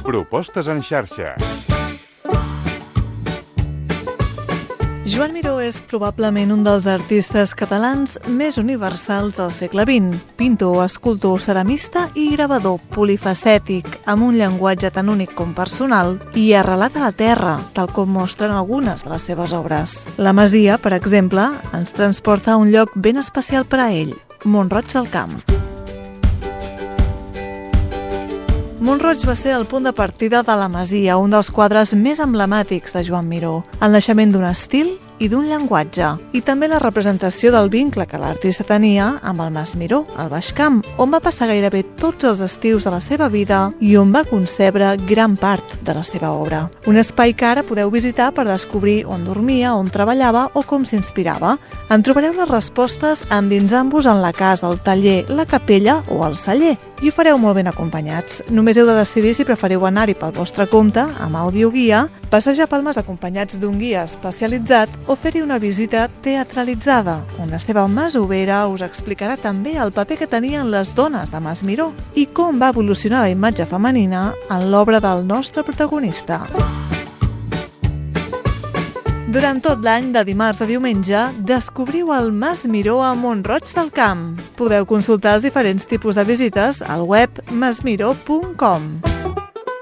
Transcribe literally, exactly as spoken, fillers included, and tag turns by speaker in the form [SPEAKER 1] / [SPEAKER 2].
[SPEAKER 1] Propostes en xarxa.
[SPEAKER 2] Joan Miró és probablement un dels artistes catalans més universals del segle vint. Pintor, escultor, ceramista i gravador polifacètic, amb un llenguatge tan únic com personal i arrelat a la terra, tal com mostren algunes de les seves obres. La Masia, per exemple, ens transporta a un lloc ben especial per a ell, Mont-roig del Camp. Mont-roig va ser el punt de partida de La Masia, un dels quadres més emblemàtics de Joan Miró, el naixement d'un estil i d'un llenguatge, i també la representació del vincle que l'artista tenia amb el Mas Miró, al Baix Camp, on va passar gairebé tots els estius de la seva vida i on va concebre gran part de la seva obra. Un espai que ara podeu visitar per descobrir on dormia, on treballava o com s'inspirava. En trobareu les respostes endinsant-vos en la casa, el taller, la capella o el celler, i ho fareu molt ben acompanyats. Només heu de decidir si preferiu anar-hi pel vostre compte, amb audioguia, passejar palmes acompanyats d'un guia especialitzat o fer-hi una visita teatralitzada, on la seva masovera us explicarà també el paper que tenien les dones de Mas Miró i com va evolucionar la imatge femenina en l'obra del nostre protagonista. Durant tot l'any, de dimarts a diumenge, descobriu el Mas Miró a Mont-roig del Camp. Podeu consultar els diferents tipus de visites al web mas miró punt com.